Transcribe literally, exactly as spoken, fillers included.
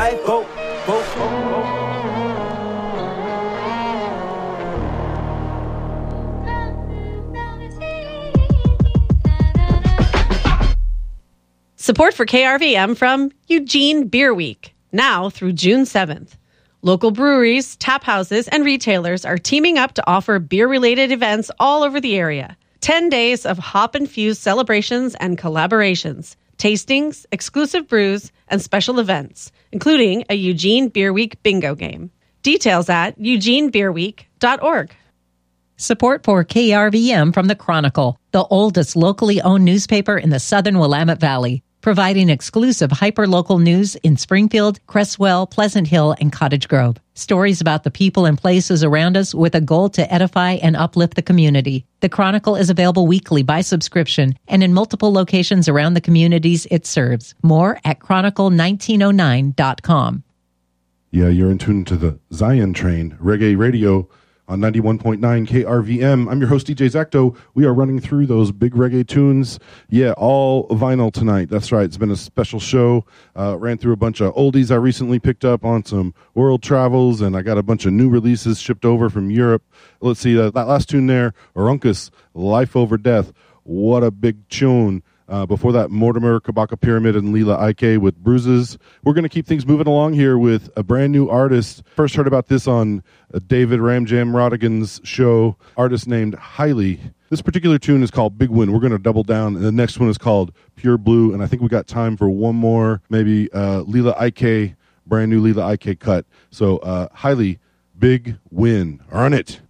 life, vote, vote, vote, vote. Support for K R V M from Eugene Beer Week, now through June seventh. Local breweries, tap houses, and retailers are teaming up to offer beer-related events all over the area. ten days of hop-infused celebrations and collaborations, tastings, exclusive brews, and special events, including a Eugene Beer Week bingo game. Details at eugene beer week dot org. Support for K R V M from the Chronicle, the oldest locally owned newspaper in the southern Willamette Valley, providing exclusive hyper-local news in Springfield, Crestwell, Pleasant Hill, and Cottage Grove. Stories about the people and places around us with a goal to edify and uplift the community. The Chronicle is available weekly by subscription and in multiple locations around the communities it serves. More at chronicle nineteen oh nine dot com. Yeah, you're in tune to the Zion Train, Reggae Radio, on ninety-one point nine K R V M. I'm your host, D J Zacto. We are running through those big reggae tunes. Yeah, all vinyl tonight. That's right. It's been a special show. Uh, ran through a bunch of oldies I recently picked up on some world travels, and I got a bunch of new releases shipped over from Europe. Let's see, uh, that last tune there, Orunkus, Life Over Death. What a big tune. Uh, before that, Mortimer, Kabaka Pyramid, and Leela Ike with Bruises. We're going to keep things moving along here with a brand new artist. First heard about this on uh, David Ramjam Rodigan's show, artist named Hailey. This particular tune is called Big Win. We're going to double down, and the next one is called Pure Blue, and I think we got time for one more, maybe uh, Leela Ike, brand new Leela Ike cut. So uh, Hailey, Big Win. Earn it.